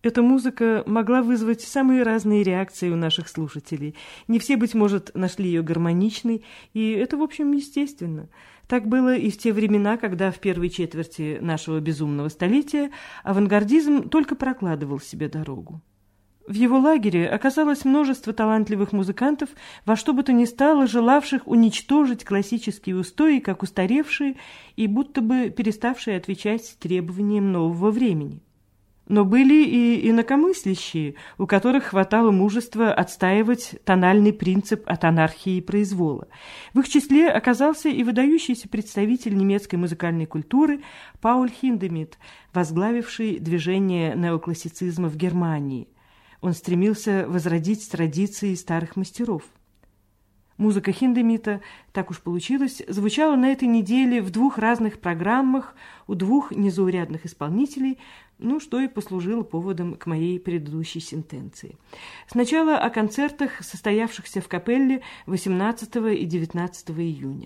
Эта музыка могла вызвать самые разные реакции у наших слушателей. Не все, быть может, нашли ее гармоничной, и это, в общем, естественно. Так было и в те времена, когда в первой четверти нашего безумного столетия авангардизм только прокладывал себе дорогу. В его лагере оказалось множество талантливых музыкантов, во что бы то ни стало желавших уничтожить классические устои, как устаревшие и будто бы переставшие отвечать требованиям нового времени. Но были и инакомыслящие, у которых хватало мужества отстаивать тональный принцип от анархии и произвола. В их числе оказался и выдающийся представитель немецкой музыкальной культуры Пауль Хиндемит, возглавивший движение неоклассицизма в Германии. Он стремился возродить традиции старых мастеров. Музыка Хиндемита, так уж получилось, звучала на этой неделе в двух разных программах у двух незаурядных исполнителей, что и послужило поводом к моей предыдущей сентенции. Сначала о концертах, состоявшихся в капелле 18 и 19 июня.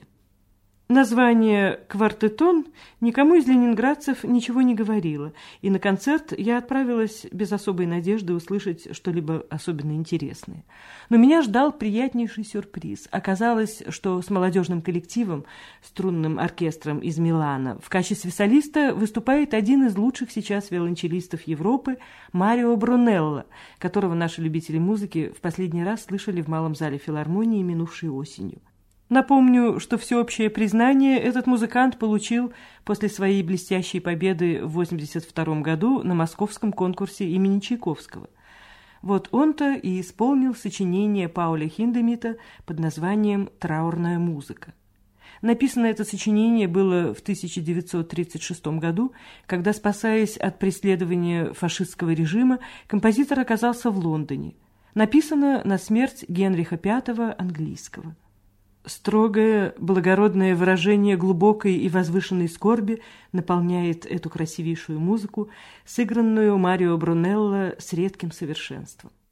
Название «Квартетон» никому из ленинградцев ничего не говорило, и на концерт я отправилась без особой надежды услышать что-либо особенно интересное. Но меня ждал приятнейший сюрприз. Оказалось, что с молодежным коллективом, струнным оркестром из Милана, в качестве солиста выступает один из лучших сейчас виолончелистов Европы Марио Брунелло, которого наши любители музыки в последний раз слышали в Малом зале филармонии минувшей осенью. Напомню, что всеобщее признание этот музыкант получил после своей блестящей победы в 1982 году на московском конкурсе имени Чайковского. Вот он-то и исполнил сочинение Пауля Хиндемита под названием «Траурная музыка». Написано это сочинение было в 1936 году, когда, спасаясь от преследования фашистского режима, композитор оказался в Лондоне. Написано на смерть Генриха V английского. Строгое, благородное выражение глубокой и возвышенной скорби наполняет эту красивейшую музыку, сыгранную Марио Брунелло с редким совершенством.